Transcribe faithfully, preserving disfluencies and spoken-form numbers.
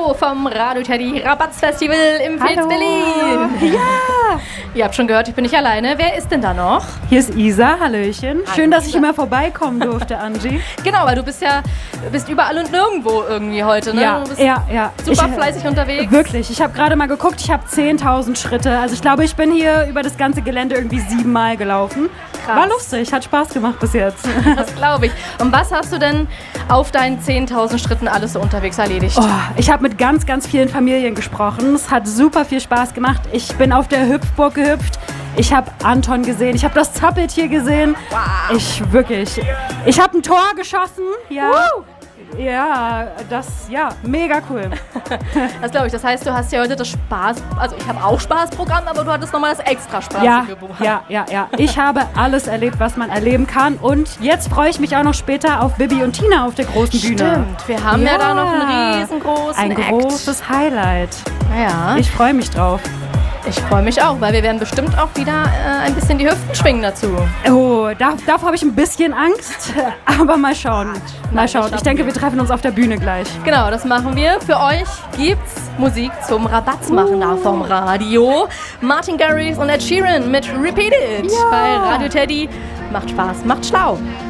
Hallo vom Radio Teddy Rabatz-Festival im Fils Hallo. Berlin. Ja! Ihr habt schon gehört, ich bin nicht alleine. Wer ist denn da noch? Hier ist Isa, Hallöchen. Hallo, Schön, dass ich Isa. immer vorbeikommen durfte, Angie. Genau, weil du bist ja bist überall und nirgendwo irgendwie heute, ne? Ja, du bist ja, ja. super Ich, fleißig unterwegs. Wirklich, ich habe gerade mal geguckt, ich habe zehntausend Schritte. Also ich glaube, ich bin hier über das ganze Gelände irgendwie siebenmal gelaufen. Krass. War lustig, hat Spaß gemacht bis jetzt. Das glaube ich. Und was hast du denn auf deinen zehntausend Schritten alles so unterwegs erledigt? Oh, ich habe mit ganz, ganz vielen Familien gesprochen. Es hat super viel Spaß gemacht. Ich bin auf der Hüpfburg gehüpft. Ich habe Anton gesehen. Ich habe das Zappeltier gesehen. Wow. Ich wirklich. Ich habe ein Tor geschossen. Ja. Woo. Ja, das, ja, mega cool. Das glaube ich. Das heißt, du hast ja heute das Spaß, also ich habe auch Spaßprogramm, aber du hattest nochmal das extra spaßige Ja, Programm. ja, ja, ja. Ich habe alles erlebt, was man erleben kann. Und jetzt freue ich mich auch noch später auf Bibi und Tina auf der großen Bühne. Stimmt, wir haben ja, Ja. da noch einen riesengroßen Ein Act. großes Highlight. Ja, Ich freue mich drauf. ich freue mich auch, weil wir werden bestimmt auch wieder äh, ein bisschen die Hüften schwingen dazu. Oh, da, davor habe ich ein bisschen Angst, aber mal schauen. Mal Nein, schauen. das Ich denke, schaffen wir wir. treffen uns auf der Bühne gleich. Genau, das machen wir. Für euch gibt's Musik zum Rabattmachen da vom Radio. Martin Garrix und Ed Sheeran mit Repeat It bei Radio Teddy. Macht Spaß, macht schlau.